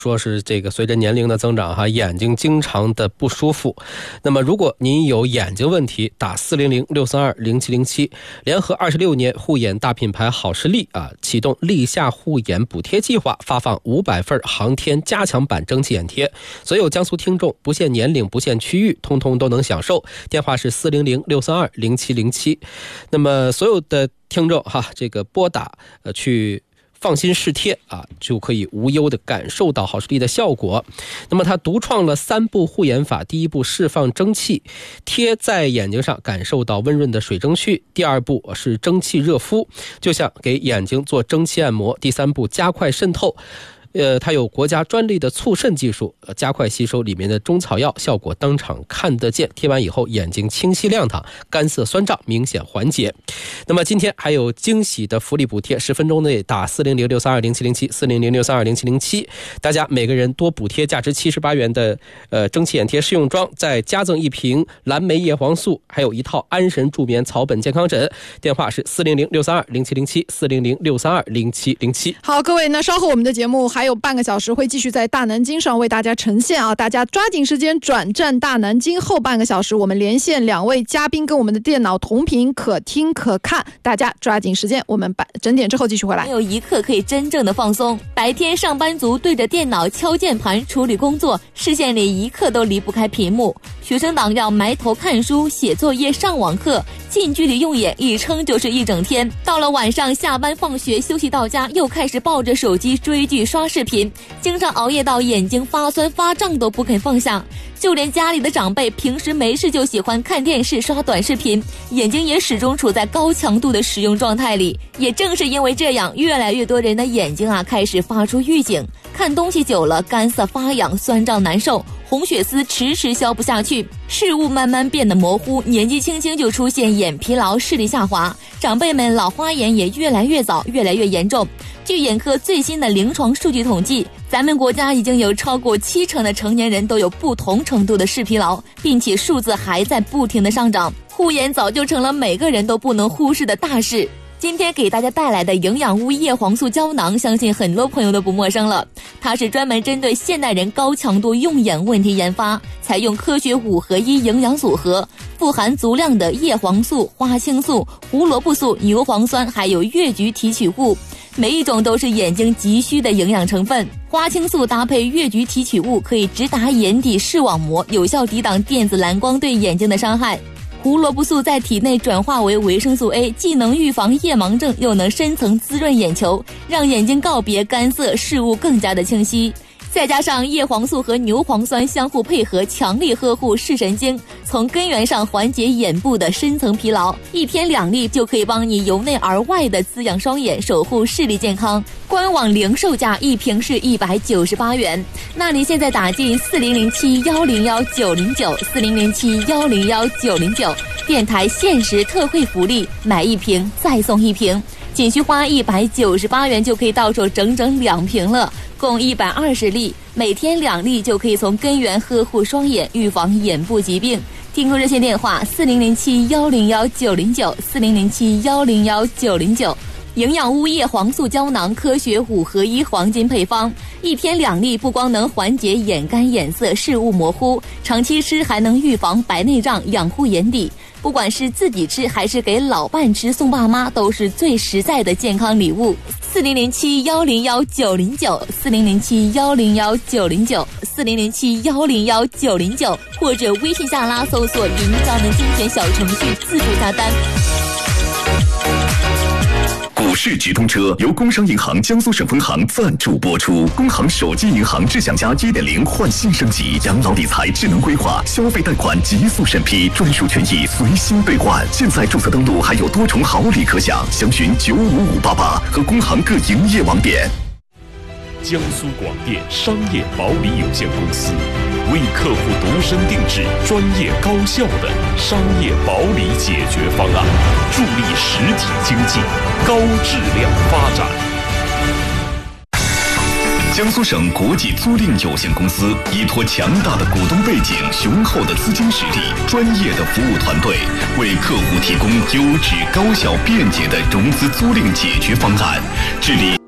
说是这个随着年龄的增长眼睛经常的不舒服。那么如果您有眼睛问题，打400-632-0707。联合26年护眼大品牌好视力启动立夏护眼补贴计划，发放500份航天加强版蒸汽眼贴，所有江苏听众不限年龄不限区域通通都能享受。电话是400-632-0707。那么所有的听众这个拨打去放心试贴就可以无忧的感受到好视力的效果。那么它独创了3步护眼法，第一步释放蒸汽，贴在眼睛上感受到温润的水蒸气；第二步是蒸汽热敷，就像给眼睛做蒸汽按摩；第三步加快渗透。它有国家专利的促渗技术，加快吸收里面的中草药，效果当场看得见。贴完以后眼睛清晰亮堂，干涩酸胀明显缓解。那么今天还有惊喜的福利补贴，10分钟内打400-632-0707 400-632-0707，大家每个人多补贴价值78元的蒸汽眼贴试用装，再加赠1瓶蓝莓叶黄素，还有一套安神助眠草本健康枕。电话是400-632-0707 400-632-0707。 好，各位，那稍后我们的节目还有半个小时会继续在大南京上为大家呈现大家抓紧时间转战大南京。后半个小时我们连线2位嘉宾，跟我们的电脑同频，可听可看，大家抓紧时间。我们整点之后继续回来。 还有一刻可以真正的放松。白天上班族对着电脑敲键盘处理工作，视线里一刻都离不开屏幕。学生党要埋头看书、写作业、上网课，近距离用眼一撑就是一整天。到了晚上下班放学休息到家，又开始抱着手机追剧刷视频，经常熬夜到眼睛发酸发胀都不肯放下。就连家里的长辈平时没事就喜欢看电视刷短视频，眼睛也始终处在高强度的使用状态里。也正是因为这样，越来越多人的眼睛开始发出预警，看东西久了干涩发痒酸胀难受，红血丝迟迟消不下去，视物慢慢变得模糊，年纪轻轻就出现眼疲劳视力下滑，长辈们老花眼也越来越早越来越严重。据眼科最新的临床数据统计，咱们国家已经有超过70%的成年人都有不同程度的视疲劳，并且数字还在不停的上涨，护眼早就成了每个人都不能忽视的大事。今天给大家带来的营养屋叶黄素胶囊，相信很多朋友都不陌生了。它是专门针对现代人高强度用眼问题研发，采用科学5合1营养组合，富含足量的叶黄素、花青素、胡萝卜素、牛磺酸，还有越橘提取物，每一种都是眼睛急需的营养成分。花青素搭配越橘提取物，可以直达眼底视网膜，有效抵挡电子蓝光对眼睛的伤害。胡萝卜素在体内转化为维生素 A， 既能预防夜盲症，又能深层滋润眼球，让眼睛告别干涩，视物更加的清晰。再加上叶黄素和牛磺酸相互配合，强力呵护视神经，从根源上缓解眼部的深层疲劳。1天2粒就可以帮你由内而外的滋养双眼，守护视力健康。官网零售价1瓶是198元。那您现在打进4007101-909 4007101-909，电台限时特惠福利，买1瓶再送1瓶，仅需花198元就可以到手整整2瓶了，共120粒，每天2粒就可以从根源呵护双眼，预防眼部疾病。订购热线电话4007101-909 4007101-909。营养屋叶黄素胶囊科学5合1黄金配方，1天2粒，不光能缓解眼干眼涩视物模糊，长期吃还能预防白内障，养护眼底。不管是自己吃还是给老伴吃送爸妈，都是最实在的健康礼物。4007101-909 4007101-909 4007101-909，或者微信下拉搜索“云家能精选”小程序自助下单。 股市直通车由工商银行江苏省分行赞助播出。工行手机银行智享家 1.0 换新升级，养老理财智能规划，消费贷款极速审批，专属权益随心兑换。现在注册登录还有多重好礼可享，详询95588和工行各营业网点。 江苏广电商业保理有限公司为客户度身定制、专业高效的商业保理解决方案，助力实体经济高质量发展。 江苏省国际租赁有限公司依托强大的股东背景、雄厚的资金实力、专业的服务团队，为客户提供优质、高效、便捷的融资租赁解决方案，致力